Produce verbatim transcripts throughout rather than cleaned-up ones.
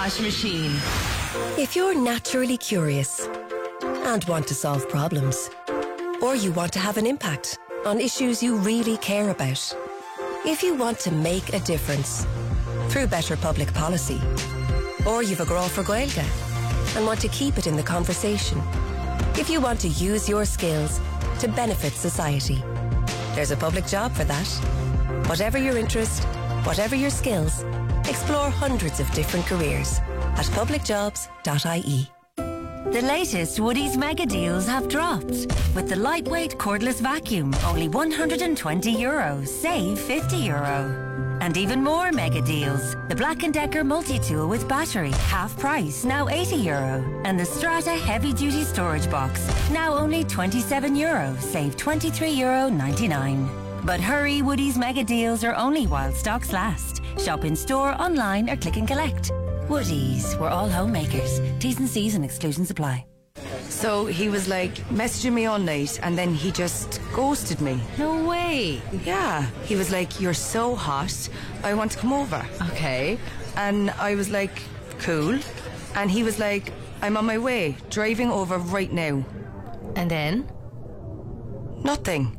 Cash Machine. If you're naturally curious and want to solve problems, or you want to have an impact on issues you really care about, if you want to make a difference through better public policy, or you've a grá for Gaeilge and want to keep it in the conversation, if you want to use your skills to benefit society, there's a public job for that. Whatever your interest, whatever your skills, explore hundreds of different careers at public jobs dot I E. The latest Woodie's mega deals have dropped. With the lightweight cordless vacuum, only one hundred twenty euro, save fifty euro. And even more mega deals. The Black and Decker multi-tool with battery, half price, now eighty euro. And the Strata heavy duty storage box, now only twenty-seven euro, save twenty-three euro ninety-nine. But hurry, Woodie's mega deals are only while stocks last. Shop in store, online or click and collect. Woodie's, we're all homemakers. T's and C's and exclusions apply. So he was like messaging me all night and then he just ghosted me. No way. Yeah. He was like, you're so hot, I want to come over. Okay. And I was like, cool. And he was like, I'm on my way, driving over right now. And then? Nothing.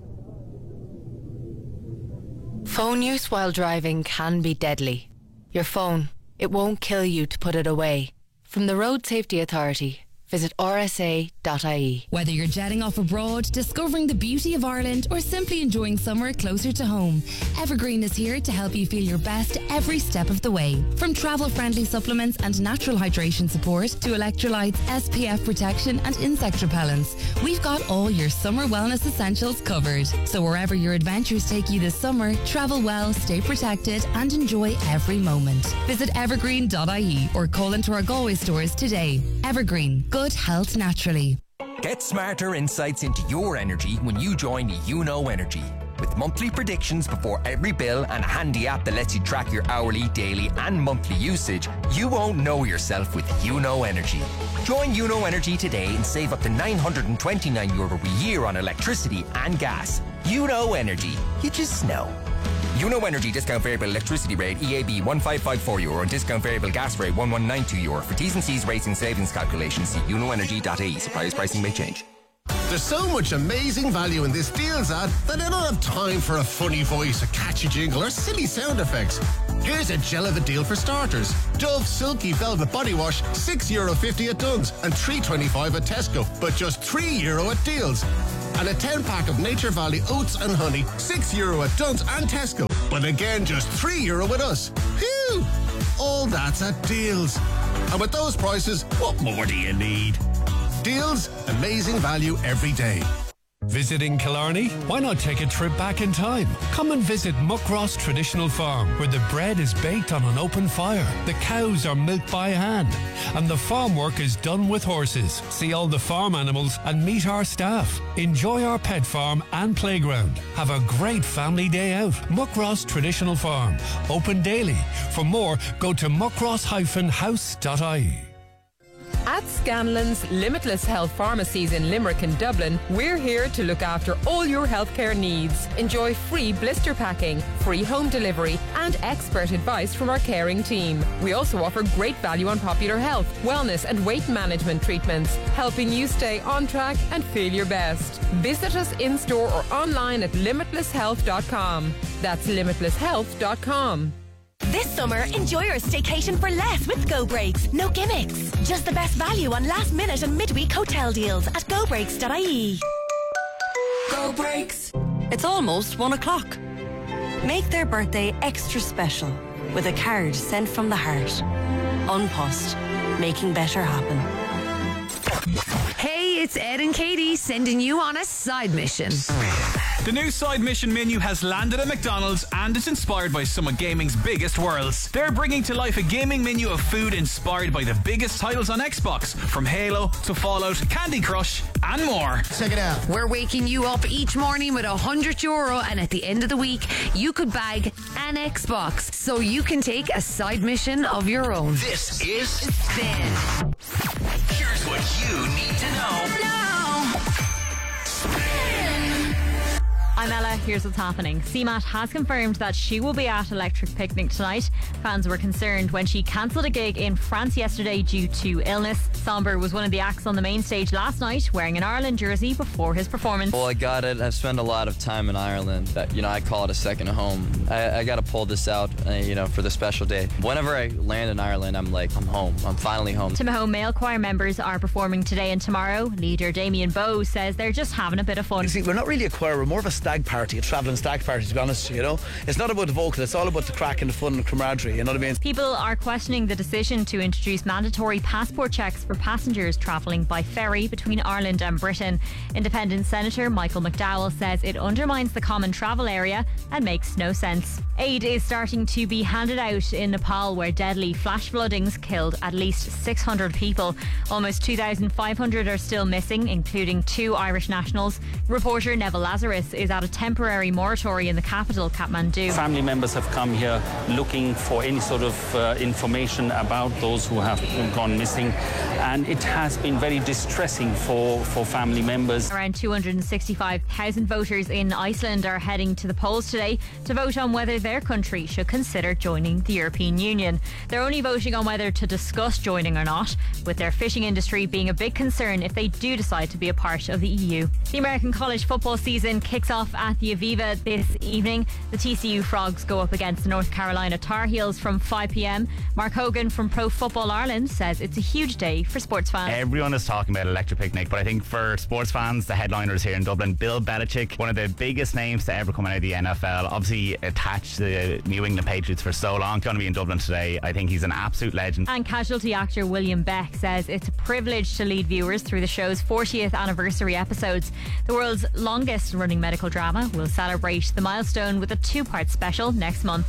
Phone use while driving can be deadly. Your phone, it won't kill you to put it away. From the Road Safety Authority, visit R S A dot I E. Whether you're jetting off abroad, discovering the beauty of Ireland, or simply enjoying summer closer to home, Evergreen is here to help you feel your best every step of the way. From travel-friendly supplements and natural hydration support to electrolytes, S P F protection and insect repellents, we've got all your summer wellness essentials covered. So wherever your adventures take you this summer, travel well, stay protected and enjoy every moment. Visit evergreen dot I E or call into our Galway stores today. Evergreen, good health naturally. Get smarter insights into your energy when you join Uno Energy. With monthly predictions before every bill and a handy app that lets you track your hourly, daily and monthly usage, you won't know yourself with Uno Energy. Join Uno Energy today and save up to nine hundred twenty-nine euro a year on electricity and gas. Uno Energy. You just know. Uno Energy discount variable electricity rate E A B one five five four euro and discount variable gas rate one one nine two euro. For T's and C's rates and savings calculations, see uno energy dot I E. Suppliers pricing may change. There's so much amazing value in this deals ad that I don't have time for a funny voice, a catchy jingle or silly sound effects. Here's a gel of a deal for starters. Dove Silky Velvet Body Wash, six euro fifty at Dunnes and three twenty-five at Tesco, but just three euro at Deals. And a ten pack of Nature Valley Oats and Honey, six euro at Dunnes and Tesco, but again just three euro with us. Phew! All that's at Deals. And with those prices, what more do you need? Deals, amazing value every day. Visiting Killarney? Why not take a trip back in time? Come and visit Muckross Traditional Farm, where the bread is baked on an open fire, the cows are milked by hand, and the farm work is done with horses. See all the farm animals and meet our staff. Enjoy our pet farm and playground. Have a great family day out. Muckross Traditional Farm, open daily. For more, go to muckross dash house dot I E. At Scanlon's Limitless Health Pharmacies in Limerick and Dublin, we're here to look after all your healthcare needs. Enjoy free blister packing, free home delivery and expert advice from our caring team. We also offer great value on popular health, wellness and weight management treatments, helping you stay on track and feel your best. Visit us in-store or online at limitless health dot com. That's limitless health dot com. This summer, enjoy your staycation for less with Go Breaks. No gimmicks. Just the best value on last minute and midweek hotel deals at go breaks dot I E. Go Breaks. It's almost one o'clock. Make their birthday extra special with a card sent from the heart. Unpost. Making better happen. Hey, it's Ed and Katie sending you on a side mission. The new side mission menu has landed at McDonald's and is inspired by some of gaming's biggest worlds. They're bringing to life a gaming menu of food inspired by the biggest titles on Xbox, from Halo to Fallout, Candy Crush and more. Check it out. We're waking you up each morning with a hundred euro, and at the end of the week you could bag an Xbox so you can take a side mission of your own. This is Spin. Here's what you need to know. No. Spin. I'm Ella, here's what's happening. C M A T has confirmed that she will be at Electric Picnic tonight. Fans were concerned when she cancelled a gig in France yesterday due to illness. Somber was one of the acts on the main stage last night, wearing an Ireland jersey before his performance. Well, I got it. I've spent a lot of time in Ireland. That, you know, I call it a second home. I, I got to pull this out, uh, you know, for the special day. Whenever I land in Ireland, I'm like, I'm home. I'm finally home. Timahoe Male Choir members are performing today and tomorrow. Leader Damien Bowe says they're just having a bit of fun. You see, we're not really a choir. We're more of a stag party, a travelling stag party, to be honest. You know, it's not about the vocal. It's all about the crack and the fun and camaraderie. You know what I mean? People are questioning the decision to introduce mandatory passport checks for passengers travelling by ferry between Ireland and Britain. Independent Senator Michael McDowell says it undermines the common travel area and makes no sense. Aid is starting to be handed out in Nepal, where deadly flash floodings killed at least six hundred people. Almost two thousand five hundred are still missing, including two Irish nationals. Reporter Neville Lazarus is at a temporary moratory in the capital, Kathmandu. Family members have come here looking for any sort of uh, information about those who have gone missing, and it has been very distressing for, for family members. Around two hundred sixty-five thousand voters in Iceland are heading to the polls today to vote on whether their country should consider joining the European Union. They're only voting on whether to discuss joining or not, with their fishing industry being a big concern if they do decide to be a part of the E U. The American college football season kicks off at the Aviva this evening. The T C U Frogs go up against the North Carolina Tar Heels from five p.m. Mark Hogan from Pro Football Ireland says it's a huge day for sports fans. Everyone is talking about Electric Picnic, but I think for sports fans, the headliners here in Dublin, Bill Belichick, one of the biggest names to ever come out of the N F L, obviously attached to the New England Patriots for so long, going to be in Dublin today. I think he's an absolute legend. And Casualty actor William Beck says it's a privilege to lead viewers through the show's fortieth anniversary episodes. The world's longest running medical drama will celebrate the milestone with a two-part special next month.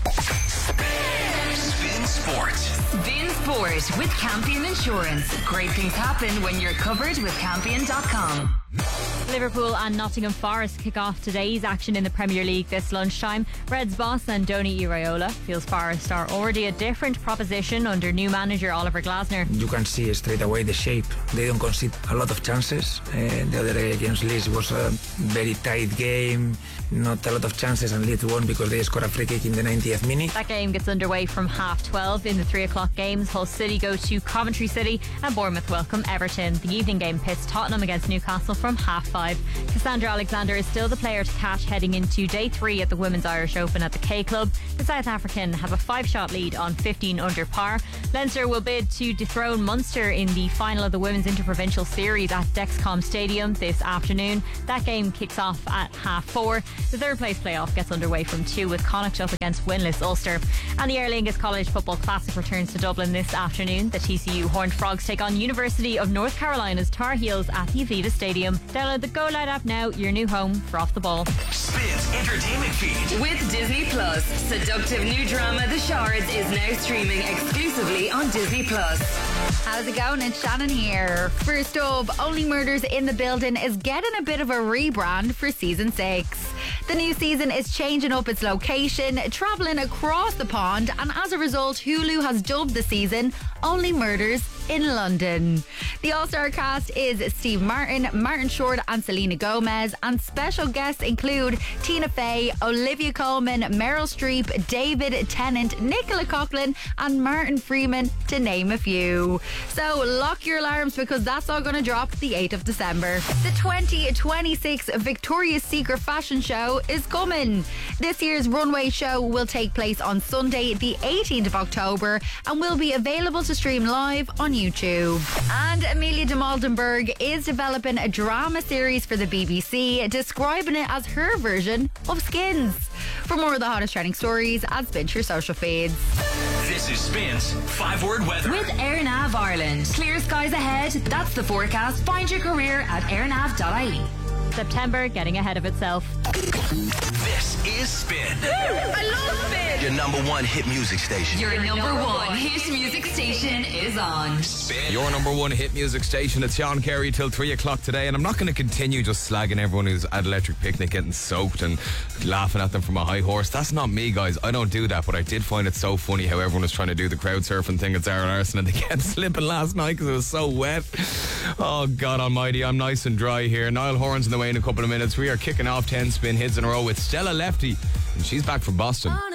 Spin Sport. Spin Sport with Campion Insurance. Great things happen when you're covered with Campion dot com. Liverpool and Nottingham Forest kick off today's action in the Premier League this lunchtime. Reds boss Andoni Iraola feels Forest are already a different proposition under new manager Oliver Glasner. You can see straight away the shape. They don't concede a lot of chances. Uh, the other day against Leeds was a very tight game. Not a lot of chances, and Leeds won because they scored a free kick in the ninetieth minute. That game gets underway from half twelve. In the three o'clock games, Hull City go to Coventry City and Bournemouth welcome Everton. The evening game pits Tottenham against Newcastle from half five. Cassandra Alexander is still the player to catch heading into day three at the Women's Irish Open at the K Club. The South African have a five-shot lead on fifteen under par. Leinster will bid to dethrone Munster in the final of the Women's Interprovincial Series at Dexcom Stadium this afternoon. That game kicks off at half four. The third place playoff gets underway from two with Connacht up against winless Ulster. And the Aer Lingus College Football Classic returns to Dublin this afternoon. The T C U Horned Frogs take on University of North Carolina's Tar Heels at the Aviva Stadium. Download the Go Light app now, your new home for Off the Ball. Spins Entertainment Feed. With Disney Plus, seductive new drama The Shards is now streaming exclusively on Disney Plus. How's it going? It's Shannon here. First up, Only Murders in the Building is getting a bit of a rebrand for season six. The new season is changing up its location, travelling across the pond, and as a result, Hulu has dubbed the season Only Murders in London. The all-star cast is Steve Martin, Martin Short and Selena Gomez, and special guests include Tina Fey, Olivia Colman, Meryl Streep, David Tennant, Nicola Coughlan and Martin Freeman, to name a few. So lock your alarms because that's all going to drop the eighth of December. The twenty twenty-six Victoria's Secret fashion show is coming. This year's runway show will take place on Sunday the eighteenth of October and will be available to stream live on YouTube. And Amelia de Maldenberg is developing a drama series for the B B C, describing it as her version of Skins. For more of the hottest trending stories, add Spin to your social feeds. This is Spin's five-word weather. With AirNav Ireland. Clear skies ahead. That's the forecast. Find your career at airnav dot I E. September getting ahead of itself. This is Spin. I love Spin. Your number one hit music station. Your number one hit music station is on. Spin. Your number one hit music station. It's Sean Carey till three o'clock today, and I'm not going to continue just slagging everyone who's at Electric Picnic getting soaked and laughing at them from a high horse. That's not me, guys. I don't do that, but I did find it so funny how everyone was trying to do the crowd surfing thing at Zara Larson and they kept slipping last night because it was so wet. Oh, God almighty, I'm nice and dry here. Niall Horan's in the way in a couple of minutes. We are kicking off ten Spin Hits in a row with Stella Lefty, and she's back from Boston.